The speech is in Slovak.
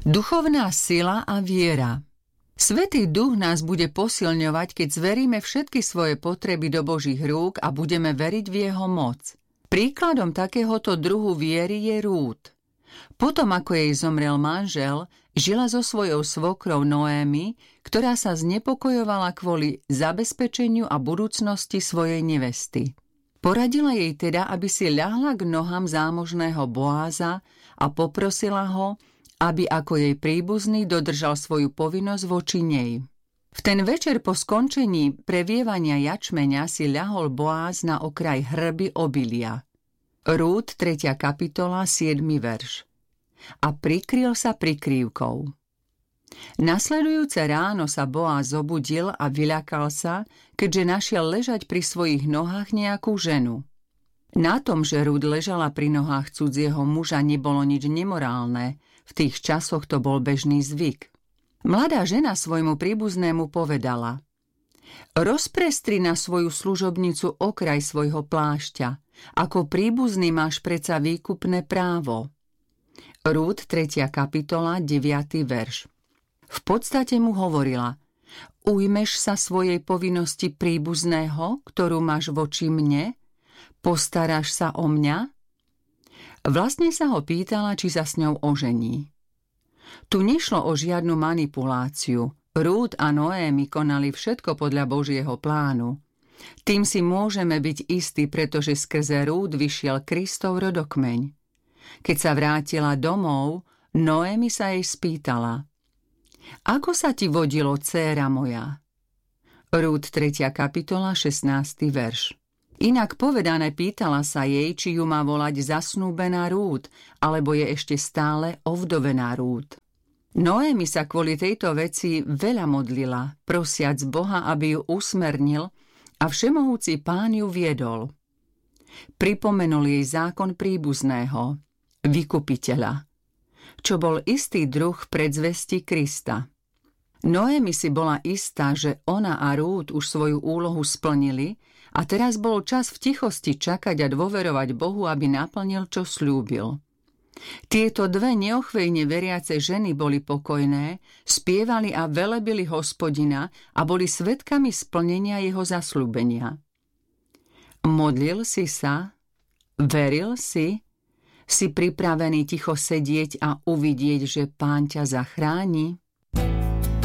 Duchovná sila a viera. Svätý Duch nás bude posilňovať, keď zveríme všetky svoje potreby do Božích rúk a budeme veriť v jeho moc. Príkladom takéhoto druhu viery je Rút. Potom, ako jej zomrel manžel, žila so svojou svokrou Noémi, ktorá sa znepokojovala kvôli zabezpečeniu a budúcnosti svojej nevesty. Poradila jej teda, aby si ľahla k nohám zámožného Boáza a poprosila ho, aby ako jej príbuzný dodržal svoju povinnosť voči nej. V ten večer po skončení previevania jačmeňa si ľahol Boáz na okraj hrby obilia. Rút, 3. kapitola, 7. verš. A prikryl sa prikrývkou. Nasledujúce ráno sa Boáz zobudil a vyľakal sa, keďže našiel ležať pri svojich nohách nejakú ženu. Na tom, že Rút ležala pri nohách cudzieho muža, nebolo nič nemorálne, v tých časoch to bol bežný zvyk. Mladá žena svojmu príbuznému povedala: rozprestri na svoju služobnicu okraj svojho plášťa, ako príbuzný máš predsa výkupné právo. Rút, 3. kapitola, 9. verš. V podstate mu hovorila: ujmeš sa svojej povinnosti príbuzného, ktorú máš voči mne? Postaráš sa o mňa? Vlastne sa ho pýtala, či sa s ňou ožení. Tu nešlo o žiadnu manipuláciu. Rút a Noémi konali všetko podľa Božieho plánu. Tým si môžeme byť istí, pretože skrze Rút vyšiel Kristov rodokmeň. Keď sa vrátila domov, Noémi sa jej spýtala: ako sa ti vodilo, dcéra moja? Rút, 3. kapitola, 16. verš. Inak povedané, pýtala sa jej, či ju má volať zasnúbená Rút, alebo je ešte stále ovdovená Rút. Noémi sa kvôli tejto veci veľa modlila, prosiac Boha, aby ju usmernil, a všemohúci Pán ju viedol. Pripomenul jej zákon príbuzného, vykupiteľa, čo bol istý druh predzvesti Krista. Noémi si bola istá, že ona a Rút už svoju úlohu splnili a teraz bol čas v tichosti čakať a dôverovať Bohu, aby naplnil, čo sľúbil. Tieto dve neochvejne veriace ženy boli pokojné, spievali a velebili Hospodina a boli svedkami splnenia jeho zasľúbenia. Modlil si sa? Veril si? Si pripravený ticho sedieť a uvidieť, že Pán ťa zachráni?